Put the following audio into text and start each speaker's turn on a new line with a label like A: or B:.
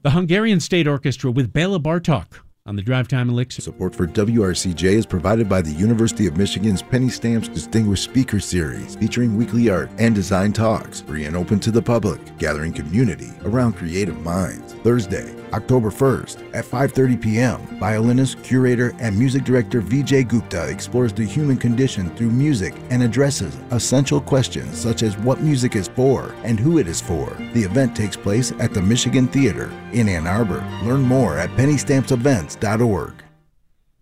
A: The Hungarian State Orchestra with Bela Bartok on the Drive Time Elixir.
B: Support for WRCJ is provided by the University of Michigan's Penny Stamps Distinguished Speaker Series, featuring weekly art and design talks, free and open to the public, gathering community around creative minds. Thursday, October 1st at 5:30 p.m., violinist, curator, and music director Vijay Gupta explores the human condition through music and addresses essential questions such as what music is for and who it is for. The event takes place at the Michigan Theater in Ann Arbor. Learn more at pennystampsevents.org.